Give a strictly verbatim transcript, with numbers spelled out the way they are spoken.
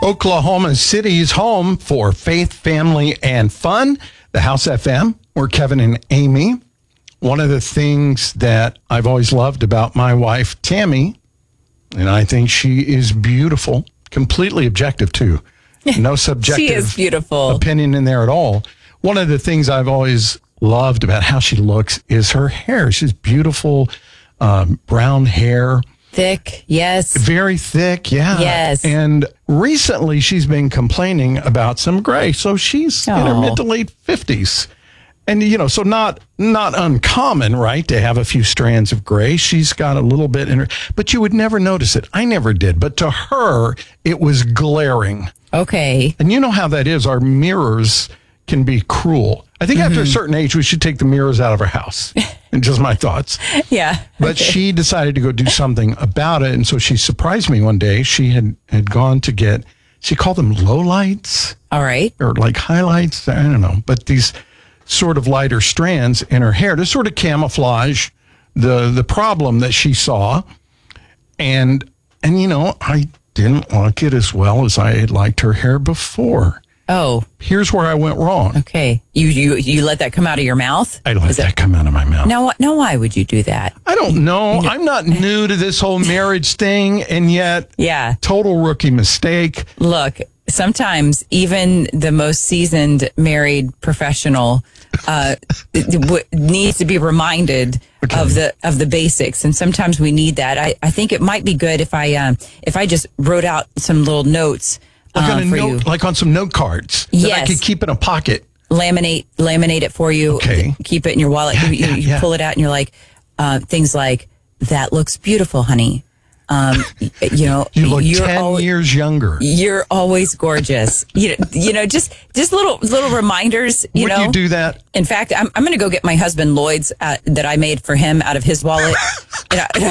Oklahoma City's home for faith, family, and fun. The House F M. We're Kevin and Amy. One of the things that I've always loved about my wife, Tammy, and I think she is beautiful, completely objective too. No subjective she is beautiful. opinion in there at all. One of the things I've always loved about how she looks is her hair. She's beautiful, um, brown hair. Thick, yes. Very thick, yeah. Yes. And recently she's been complaining about some gray. So she's Aww. in her mid to late fifties. And, you know, so not not uncommon, right, to have a few strands of gray. She's got a little bit in her, but you would never notice it. I never did. But to her, it was glaring. Okay. And you know how that is. Our mirrors can be cruel. I think mm-hmm. after a certain age, we should take the mirrors out of our house. And just my thoughts. Yeah. But okay. she decided to go do something about it. And so she surprised me one day. She had, had gone to get, she called them lowlights. All right. Or like highlights. I don't know. But these sort of lighter strands in her hair to sort of camouflage the the problem that she saw. And, and you know, I didn't like it as well as I had liked her hair before. Oh. Here's where I went wrong. Okay. You you you let that come out of your mouth? I let Is that it, come out of my mouth. Now, now, why would you do that? I don't know. I'm not new to this whole marriage thing, and yet, yeah, total rookie mistake. Look, sometimes even the most seasoned married professional uh, w- needs to be reminded okay. of the of the basics, and sometimes we need that. I, I think it might be good if I um, if I just wrote out some little notes. Like on, uh, a for note, you. like on some note cards that yes. I could keep in a pocket. Laminate, laminate it for you. Okay. Keep it in your wallet. Yeah, you yeah, you yeah. pull it out and you're like, uh, things like, that looks beautiful, honey. Um, you know, you look you're ten al- years younger. You're always gorgeous. You know, you know, just just little little reminders. You Would know, you do that? In fact, I'm I'm going to go get my husband Lloyd's uh, that I made for him out of his wallet. and I,